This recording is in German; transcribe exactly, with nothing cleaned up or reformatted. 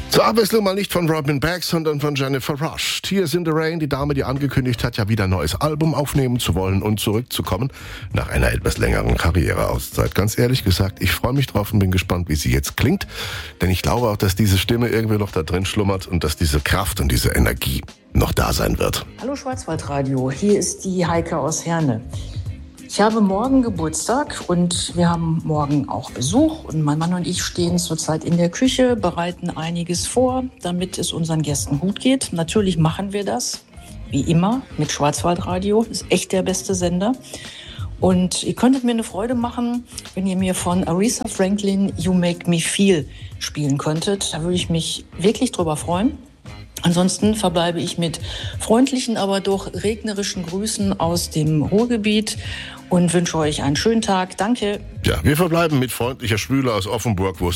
Zur Abwechslung mal nicht von Robin Beck, sondern von Jennifer Rush. Tears in the Rain, die Dame, die angekündigt hat, ja wieder ein neues Album aufnehmen zu wollen und zurückzukommen nach einer etwas längeren Karriereauszeit. Ganz ehrlich gesagt, ich freue mich drauf und bin gespannt, wie sie jetzt klingt. Denn ich glaube auch, dass diese Stimme irgendwie noch da drin schlummert und dass diese Kraft und diese Energie noch da sein wird. Hallo Schwarzwaldradio, hier ist die Heike aus Herne. Ich habe morgen Geburtstag und wir haben morgen auch Besuch. Und mein Mann und ich stehen zurzeit in der Küche, bereiten einiges vor, damit es unseren Gästen gut geht. Natürlich machen wir das, wie immer, mit Schwarzwaldradio. Ist echt der beste Sender. Und ihr könntet mir eine Freude machen, wenn ihr mir von Aretha Franklin You Make Me Feel spielen könntet. Da würde ich mich wirklich drüber freuen. Ansonsten verbleibe ich mit freundlichen, aber doch regnerischen Grüßen aus dem Ruhrgebiet und wünsche euch einen schönen Tag. Danke. Ja, wir verbleiben mit freundlicher Schwüle aus Offenburg, wo es